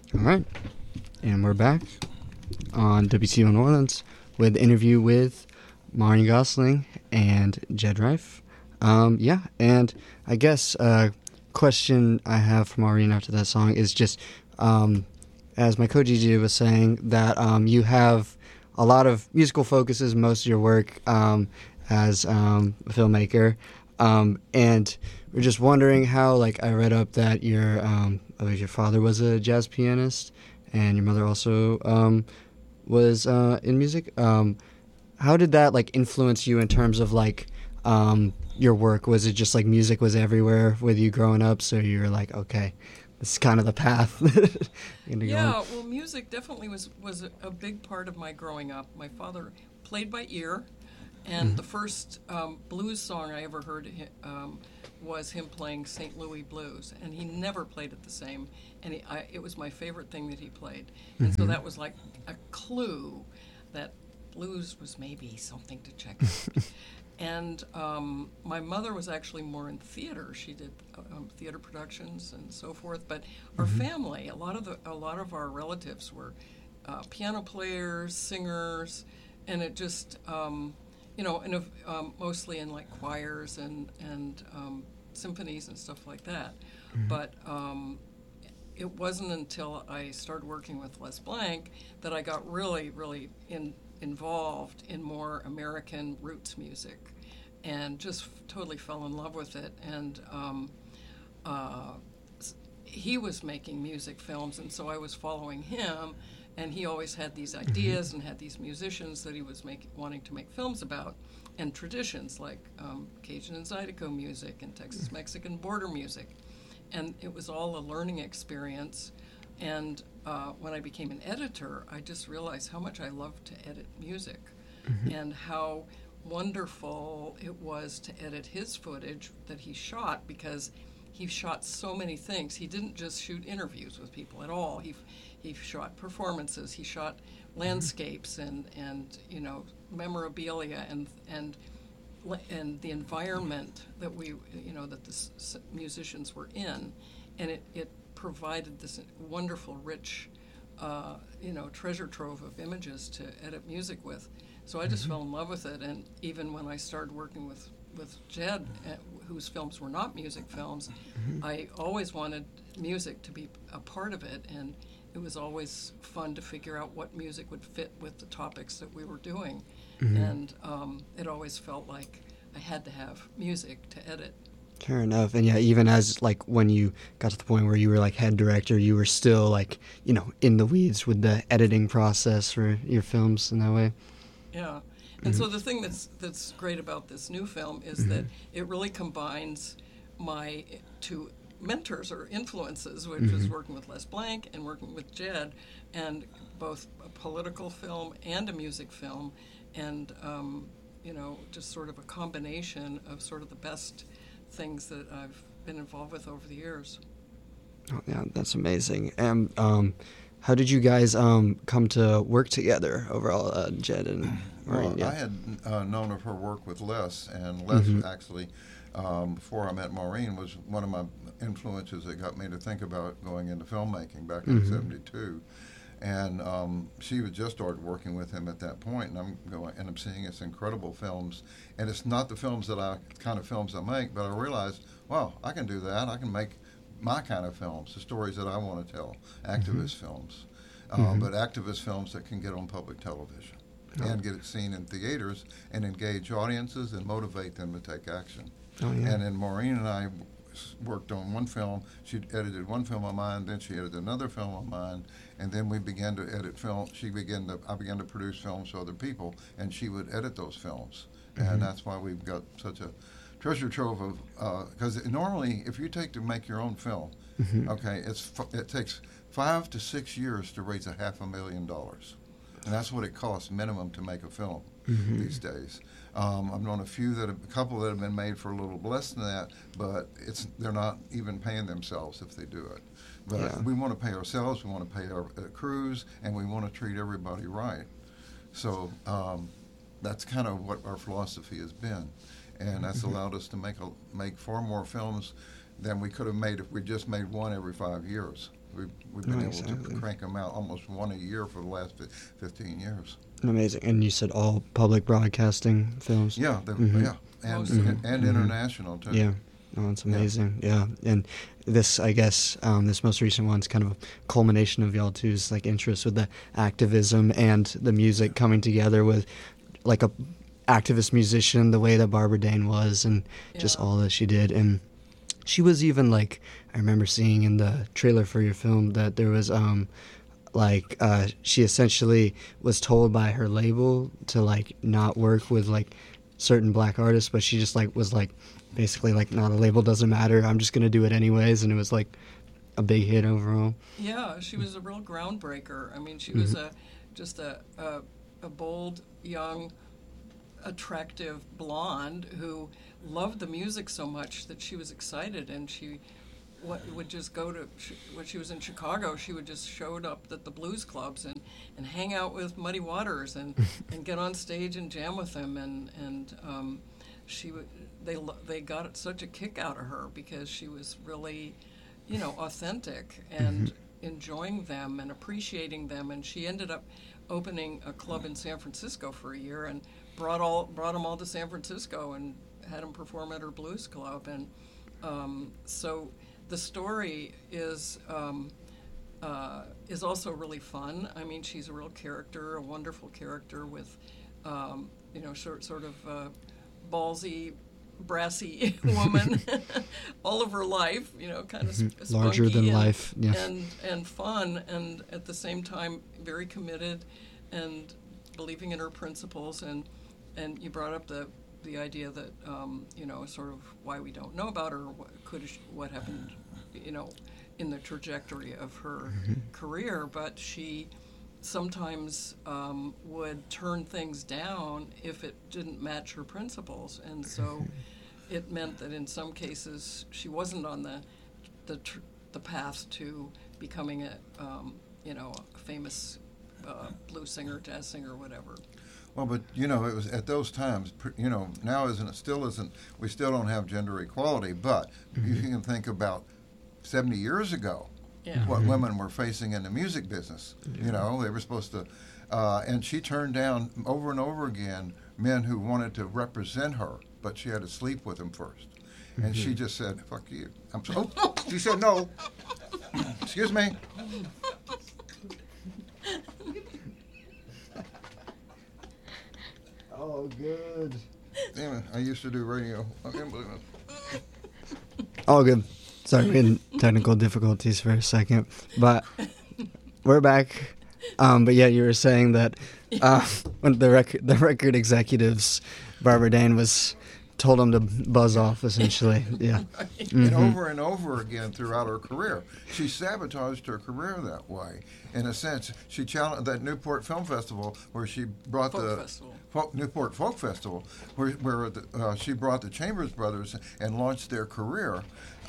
All right, and we're back on WCO New Orleans with the interview with Maureen Gosling and Jed Rife. And I guess a question I have for Maureen after that song is just, as my co-GG was saying, that you have a lot of musical focuses in most of your work as a filmmaker, and we're just wondering how, like, I read up that I believe your father was a jazz pianist, and your mother also was in music. How did that like influence you in terms of like your work? Was it just like music was everywhere with you growing up, so you were like, okay, this is kind of the path? Yeah, well, music definitely was a big part of my growing up. My father played by ear, and the first blues song I ever heard was him playing St. Louis Blues, and he never played it the same, and it was my favorite thing that he played. And so that was like a clue that blues was maybe something to check out. And my mother was actually more in theater. She did theater productions and so forth. But our family, a lot of our relatives were piano players, singers, and it just mostly in like choirs and symphonies and stuff like that. But it wasn't until I started working with Les Blank that I got really, really involved in more American roots music, and just totally fell in love with it. And he was making music films, and so I was following him, and he always had these ideas and had these musicians that he was wanting to make films about, and traditions like Cajun and Zydeco music and Texas-Mexican border music. And it was all a learning experience. And when I became an editor, I just realized how much I loved to edit music and how wonderful it was to edit his footage that he shot, because he shot so many things. He didn't just shoot interviews with people at all. He shot performances. He shot landscapes and memorabilia and the environment that that the musicians were in, and it provided this wonderful, rich, treasure trove of images to edit music with. So I just fell in love with it, and even when I started working with Jed, whose films were not music films, I always wanted music to be a part of it, and it was always fun to figure out what music would fit with the topics that we were doing. And it always felt like I had to have music to edit. Fair enough. And yeah, even as like when you got to the point where you were like head director, you were still like, in the weeds with the editing process for your films in that way. Yeah. And so the thing that's great about this new film is that it really combines my two mentors or influences, which was working with Les Blank and working with Jed, and both a political film and a music film, and just sort of a combination of sort of the best things that I've been involved with over the years. Oh, yeah, that's amazing. And how did you guys come to work together overall, Jed and Maureen? Well, I had known of her work with Les, and Les actually, before I met Maureen, was one of my influences that got me to think about going into filmmaking back in '72. And she had just started working with him at that point, and I'm seeing his incredible films. And it's not the films kind of films I make, but I realized, wow, I can do that. I can make my kind of films, the stories that I want to tell, activist films, but activist films that can get on public television and get it seen in theaters and engage audiences and motivate them to take action. Oh, yeah. And then Maureen and I worked on one film. She edited one film of mine, then she edited another film of mine, and then we began to edit film. I began to produce films for other people, and she would edit those films. And that's why we've got such a treasure trove of, because normally if you take to make your own film, okay, it takes 5 to 6 years to raise $500,000. And that's what it costs minimum to make a film these days. I've known a couple that have been made for a little less than that, but they're not even paying themselves if they do it. But we want to pay ourselves, we want to pay our crews, and we want to treat everybody right. So that's kind of what our philosophy has been, and that's allowed us to make far more films than we could have made if we just made one every 5 years. we've been able Exactly. to crank them out almost one a year for the last 15 years. Amazing. And you said all public broadcasting films? Yeah, Mhm. and Mostly. and international too. Yeah. Oh, it's amazing. Yeah. And this, I guess, this most recent one's kind of a culmination of y'all two's like interest with the activism and the music coming together with like a activist musician, the way that Barbara Dane was, and just Yeah. all that she did. And she was even like, I remember seeing in the trailer for your film that there was she essentially was told by her label to like not work with like certain black artists, but she just like was like basically like, no, the label doesn't matter, I'm just gonna do it anyways, and it was like a big hit overall. Yeah, she was a real groundbreaker. I mean, she was just a bold, young, attractive blonde who loved the music so much that she was excited, and she would just go to, when she was in Chicago, she would just showed up at the blues clubs and hang out with Muddy Waters and get on stage and jam with them, and she would, they got such a kick out of her because she was really, authentic and enjoying them and appreciating them, and she ended up opening a club in San Francisco for a year and brought them all to San Francisco and had them perform at her blues club, and so the story is also really fun. I mean, she's a real character, a wonderful character with, sort of ballsy, brassy woman all of her life, kind of spunky Larger than life, yeah. and fun, and at the same time very committed and believing in her principles. And you brought up the idea that sort of why we don't know about her, what happened, in the trajectory of her career, but she sometimes would turn things down if it didn't match her principles, and so it meant that in some cases she wasn't on the path to becoming a famous blues singer, jazz singer, whatever. Well, but it was at those times. Now still isn't. We still don't have gender equality, but you can think about 70 years ago. Yeah. What women were facing in the music business. They were supposed to, and she turned down over and over again men who wanted to represent her, but she had to sleep with them first. And she just said, "Fuck you." She said no. Excuse me. Oh, good. Damn it, I used to do radio. I can't believe it. All good. Sorry, we had technical difficulties for a second, but we're back. But yeah, you were saying that when the record executives, Barbara Dane told them to buzz off, essentially. Yeah. And over and over again throughout her career. She sabotaged her career that way. In a sense, she challenged that Newport Film Festival where she brought Newport Folk Festival, where she brought the Chambers Brothers and launched their career.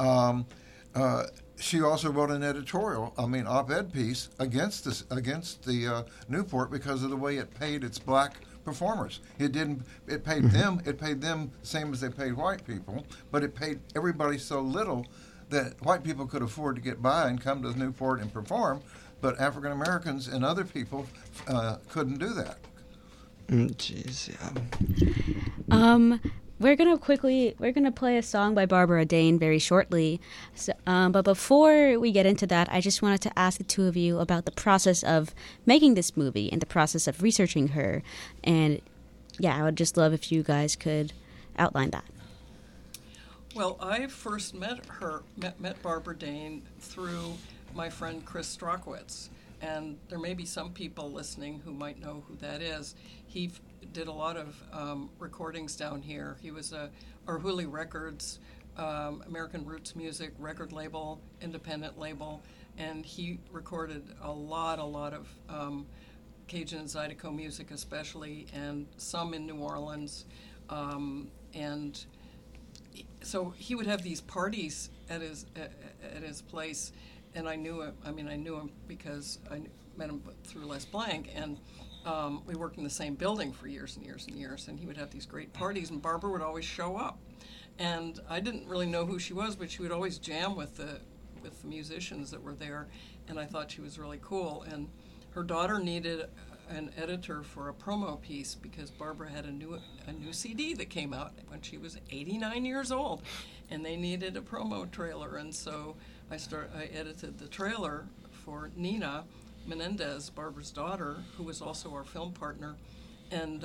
She also wrote an op-ed piece against the Newport because of the way it paid its black performers. It paid them the same as they paid white people, but it paid everybody so little that white people could afford to get by and come to Newport and perform, but African Americans and other people couldn't do that. Jeez, yeah. We're gonna play a song by Barbara Dane very shortly. So, but before we get into that, I just wanted to ask the two of you about the process of making this movie and the process of researching her. And yeah, I would just love if you guys could outline that. Well, I first met Barbara Dane through my friend Chris Strachwitz, and there may be some people listening who might know who that is. He did a lot of recordings down here. He was Arhoolie Records, American Roots Music record label, independent label, and he recorded a lot of Cajun and Zydeco music especially, and some in New Orleans, and so he would have these parties at his place, and I knew him. I mean, I knew him because I met him through Les Blanc, and we worked in the same building for years and years and years, and he would have these great parties, and Barbara would always show up. And I didn't really know who she was, but she would always jam with with the musicians that were there, and I thought she was really cool. And her daughter needed an editor for a promo piece because Barbara had a new CD that came out when she was 89 years old, and they needed a promo trailer. And so I edited the trailer for Nina Menendez, Barbara's daughter, who was also our film partner, and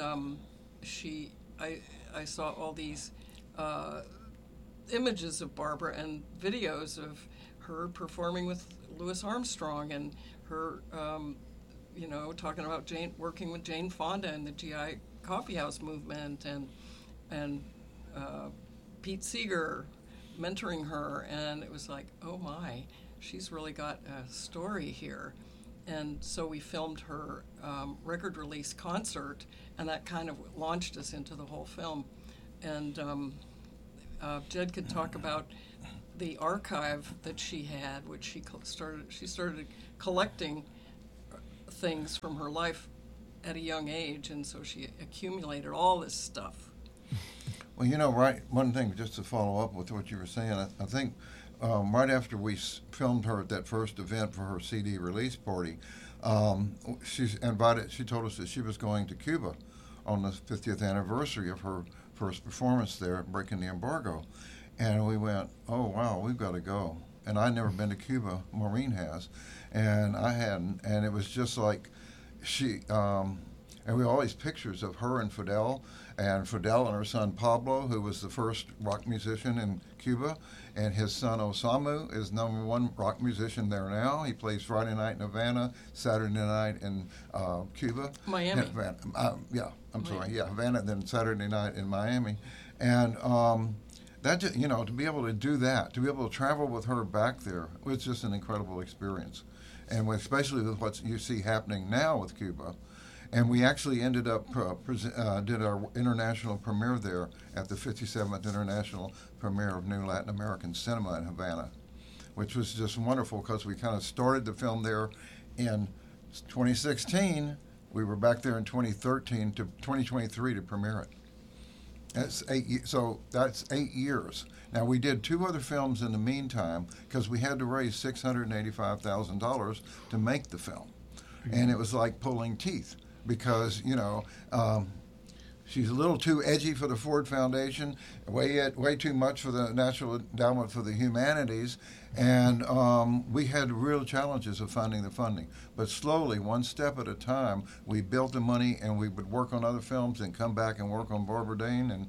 I saw all these images of Barbara and videos of her performing with Louis Armstrong and her, talking about working with Jane Fonda and the GI Coffeehouse movement, and Pete Seeger mentoring her, and it was like, oh my, she's really got a story here. And so we filmed her record release concert, and that kind of launched us into the whole film. And Jed could talk about the archive that she had, which she started collecting things from her life at a young age, and so she accumulated all this stuff. Well, right, one thing just to follow up with what you were saying, I think right after we filmed her at that first event for her CD release party, she told us that she was going to Cuba on the 50th anniversary of her first performance there, breaking the embargo. And we went, oh, wow, we've got to go. And I'd never been to Cuba. Maureen has. And I hadn't. And it was just like and we have all these pictures of her and Fidel and her son Pablo, who was the first rock musician in Cuba. And his son Osamu is #1 rock musician there now. He plays Friday night in Havana, Saturday night in Cuba. Miami. Havana, Havana, then Saturday night in Miami. And that just, to be able to do that, to be able to travel with her back there, was just an incredible experience. And especially with what you see happening now with Cuba. And we actually ended up did our international premiere there at the 57th International Premiere of New Latin American Cinema in Havana, which was just wonderful because we kind of started the film there in 2016. We were back there in 2013 to 2023 to premiere it. That's 8 years. Now, we did 2 other films in the meantime because we had to raise $685,000 to make the film. Mm-hmm. And it was like pulling teeth because, she's a little too edgy for the Ford Foundation, way too much for the National Endowment for the Humanities, and we had real challenges of finding the funding. But slowly, one step at a time, we built the money, and we would work on other films and come back and work on Barbara Dane.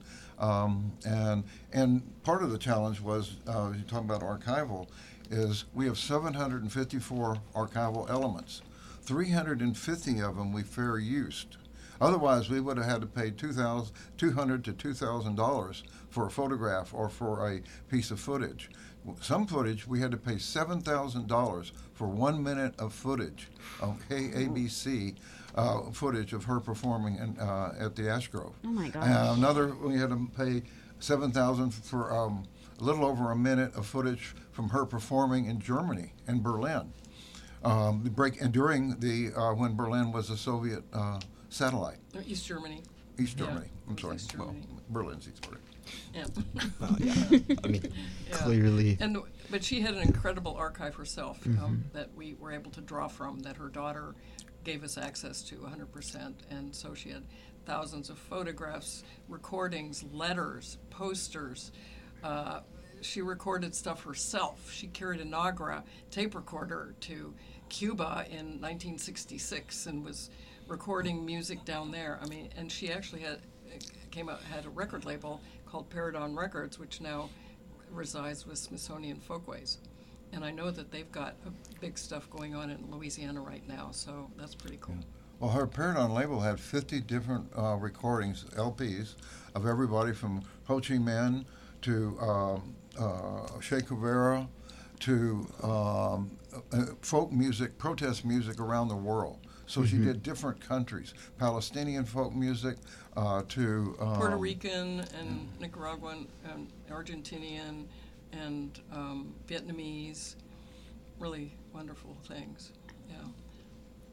And part of the challenge was, you're talking about archival, is we have 754 archival elements. 350 of them we fair used. Otherwise, we would have had to pay $200 to $2,000 for a photograph or for a piece of footage. Some footage, we had to pay $7,000 for 1 minute of footage, KABC footage of her performing at the Ash Grove. Oh, my gosh. Another, we had to pay $7,000 for a little over a minute of footage from her performing in Germany, in Berlin. During when Berlin was a Soviet satellite. East Germany. East Germany. Yeah, I'm sorry. East Germany. Well, Berlin's East Germany. Yeah. Well, yeah. I mean, clearly. But she had an incredible archive herself that we were able to draw from, that her daughter gave us access to 100%. And so she had thousands of photographs, recordings, letters, posters. She recorded stuff herself. She carried a Nagra tape recorder to Cuba in 1966 and was recording music down there. I mean, and she actually had a record label called Paradon Records, which now resides with Smithsonian Folkways. And I know that they've got big stuff going on in Louisiana right now, so that's pretty cool. Yeah. Well, her Paradon label had 50 different recordings, LPs, of everybody from Ho Chi Minh to Che Guevara to folk music, protest music around the world. So she did different countries, Palestinian folk music to Puerto Rican and Nicaraguan and Argentinian and Vietnamese, really wonderful things. Yeah.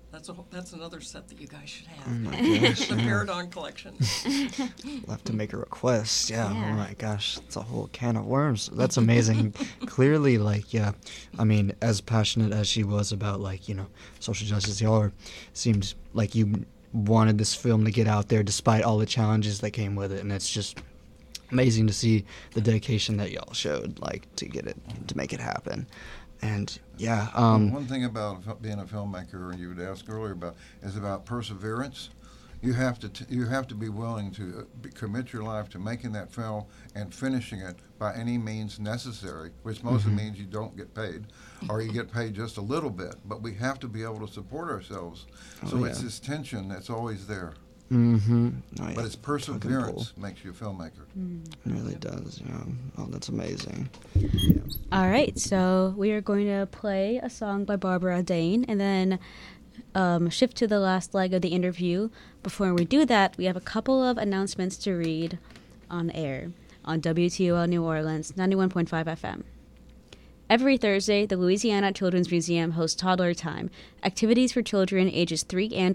That's another set that you guys should have. Oh my gosh, The yeah. Paradon collection. We'll have to make a request. Yeah. Yeah. Oh my gosh, it's a whole can of worms. That's amazing. Clearly, like, yeah. I mean, as passionate as she was about, like, you know, social justice, y'all seemed like you wanted this film to get out there despite all the challenges that came with it, and it's just amazing to see the dedication that y'all showed, like, to get it, to make it happen. And yeah, One thing about being a filmmaker, and you would ask earlier about, is about perseverance. You have to be willing to commit your life to making that film and finishing it by any means necessary, which mostly means you don't get paid, or you get paid just a little bit. But we have to be able to support ourselves. So it's this tension that's always there. mm-hmm. Oh, yeah. But it's perseverance makes you a filmmaker. It really does. Yeah. Oh, that's amazing. All right, so we are going to play a song by Barbara Dane and then shift to the last leg of the interview. Before we do that, we have a couple of announcements to read on air on WTOL New Orleans 91.5 FM. Every Thursday, the Louisiana Children's Museum hosts Toddler Time, activities for children ages 3 and